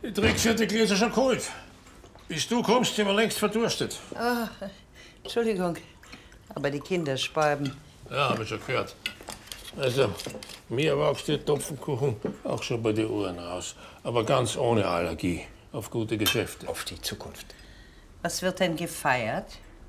Die Trixie hat die Gläser schon geholt. Bis du kommst, sind wir längst verdurstet. Ah, Entschuldigung, aber die Kinder speiben. Ja, hab ich schon gehört. Also, mir wächst der Topfenkuchen auch schon bei den Ohren raus. Aber ganz ohne Allergie. Auf gute Geschäfte. Auf die Zukunft. Was wird denn gefeiert?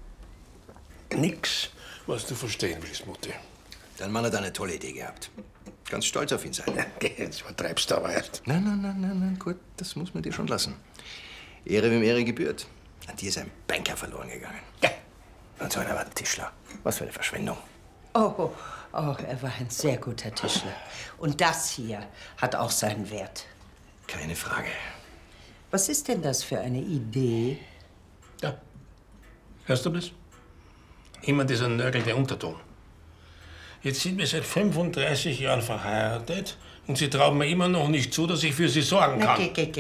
Nix, was du verstehen willst, Mutti. Dein Mann hat eine tolle Idee gehabt. Ganz stolz auf ihn sein. Jetzt übertreibst du aber erst. Nein, gut, das muss man dir schon lassen. Ehre wem Ehre gebührt. An dir ist ein Banker verloren gegangen. Ja. Und so einer war ein Tischler. Was für eine Verschwendung. Oh, er war ein sehr guter Tischler. Und das hier hat auch seinen Wert. Keine Frage. Was ist denn das für eine Idee? Ja. Hörst du das? Immer dieser nörgelnde Unterton. Jetzt sind wir seit 35 Jahren verheiratet und Sie trauen mir immer noch nicht zu, dass ich für Sie sorgen kann.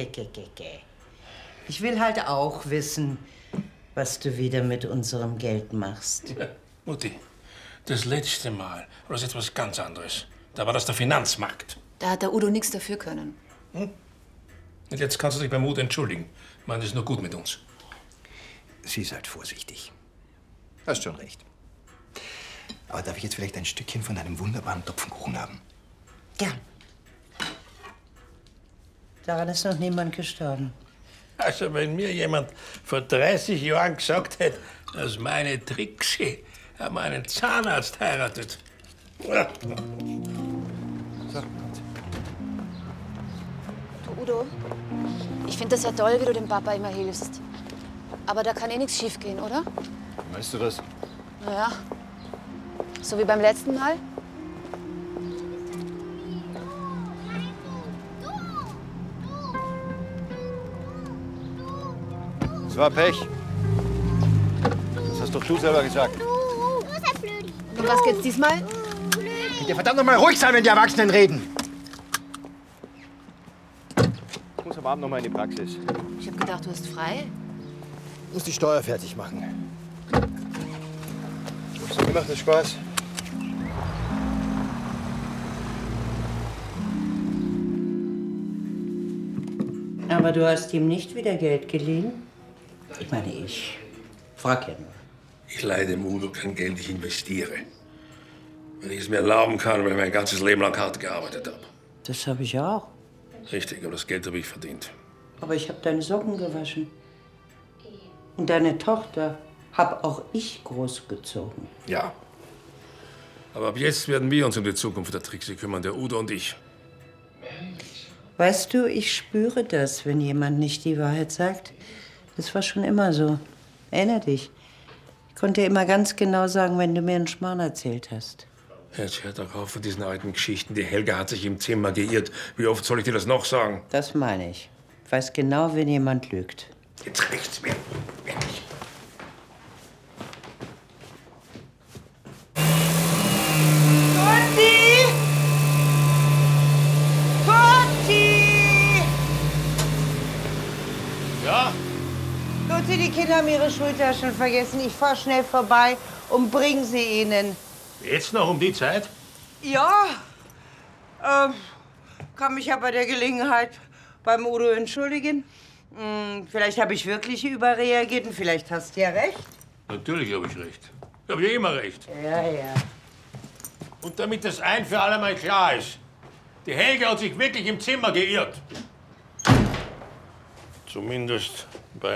Ich will halt auch wissen, was du wieder mit unserem Geld machst. Ja, Mutti, das letzte Mal war das etwas ganz anderes. Da war das der Finanzmarkt. Da hat der Udo nichts dafür können. Und jetzt kannst du dich beim Udo entschuldigen. Ich meine, das ist nur gut mit uns. Sie seid vorsichtig. Hast schon recht. Aber darf ich jetzt vielleicht ein Stückchen von deinem wunderbaren Topfenkuchen haben? Gern. Daran ist noch niemand gestorben. Also, wenn mir jemand vor 30 Jahren gesagt hätte, dass meine Trixie meinen Zahnarzt heiratet. Ja. So. Du, Udo, ich finde das ja toll, wie du dem Papa immer hilfst. Aber da kann eh nichts schiefgehen, oder? Weißt du was? Naja, so wie beim letzten Mal. Es war Pech. Das hast doch du selber gesagt. Um was geht's diesmal? Könnt ihr verdammt noch mal ruhig sein, wenn die Erwachsenen reden? Ich muss am Abend noch mal in die Praxis. Ich hab gedacht, du hast frei. Ich muss die Steuer fertig machen. So, mir macht das Spaß. Aber du hast ihm nicht wieder Geld geliehen? Ich meine, ich frag ja nur. Ich leihe dem Udo kein Geld, ich investiere. Wenn ich es mir erlauben kann, weil ich mein ganzes Leben lang hart gearbeitet habe. Das habe ich auch. Richtig, aber das Geld habe ich verdient. Aber ich habe deine Socken gewaschen. Und deine Tochter habe auch ich großgezogen. Ja. Aber ab jetzt werden wir uns um die Zukunft der Trixie kümmern, der Udo und ich. Weißt du, ich spüre das, wenn jemand nicht die Wahrheit sagt. Das war schon immer so. Erinner dich. Ich konnte dir immer ganz genau sagen, wenn du mir einen Schmarrn erzählt hast. Jetzt hör doch auf von diesen alten Geschichten. Die Helga hat sich im Zimmer geirrt. Wie oft soll ich dir das noch sagen? Das meine ich. Ich weiß genau, wenn jemand lügt. Jetzt reicht's mir. Ehrlich. Ja? Tutti, die Kinder haben ihre Schultaschen vergessen. Ich fahr schnell vorbei und bring sie ihnen. Jetzt noch um die Zeit? Ja, kann mich ja bei der Gelegenheit beim Udo entschuldigen. Vielleicht habe ich wirklich überreagiert und vielleicht hast du ja recht. Natürlich habe ich recht. Ich habe ja immer recht. Ja. Und damit das ein für alle Mal klar ist, die Helga hat sich wirklich im Zimmer geirrt. Zumindest bei